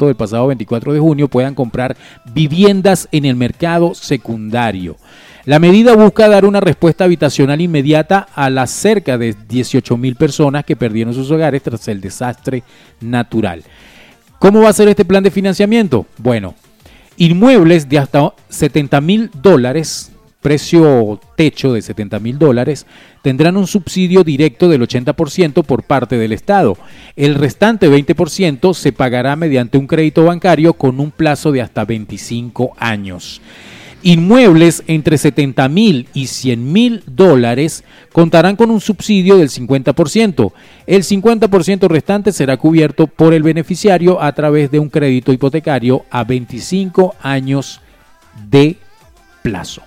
terremoto del pasado 24 de junio puedan comprar viviendas en el mercado secundario. La medida busca dar una respuesta habitacional inmediata a las cerca de 18,000 personas que perdieron sus hogares tras el desastre natural. ¿Cómo va a ser este plan de financiamiento? Bueno, inmuebles de hasta $70,000, precio techo de $70,000, tendrán un subsidio directo del 80% por parte del Estado. El restante 20% se pagará mediante un crédito bancario con un plazo de hasta 25 años. Inmuebles entre $70,000 y $100,000 contarán con un subsidio del 50%. El 50% restante será cubierto por el beneficiario a través de un crédito hipotecario a 25 años de plazo.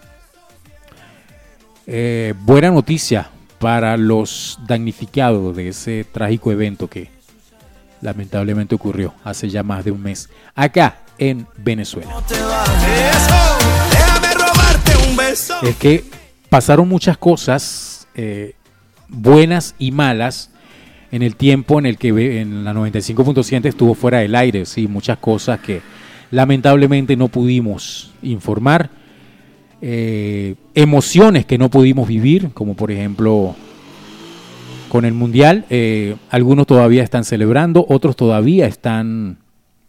Buena noticia para los damnificados de ese trágico evento que lamentablemente ocurrió hace ya más de un mes acá en Venezuela. Es que pasaron muchas cosas buenas y malas en el tiempo en el que en la 95.7 estuvo fuera del aire, sí, muchas cosas que lamentablemente no pudimos informar, emociones que no pudimos vivir, como por ejemplo con el Mundial. Algunos todavía están celebrando, otros todavía están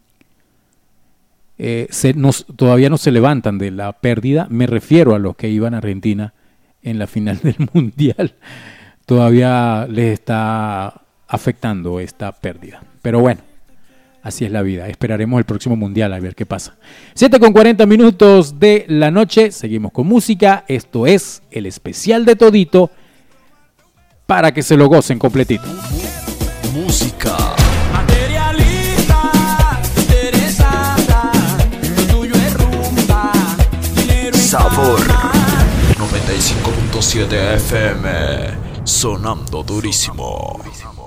todavía no se levantan de la pérdida. Me refiero a los que iban a Argentina en la final del Mundial. Todavía les está afectando esta pérdida. Pero bueno, así es la vida. Esperaremos el próximo Mundial a ver qué pasa. 7:40 de la noche. Seguimos con música. Esto es el especial de Todito para que se lo gocen completito. Música. Sabor 95.7 FM, sonando durísimo.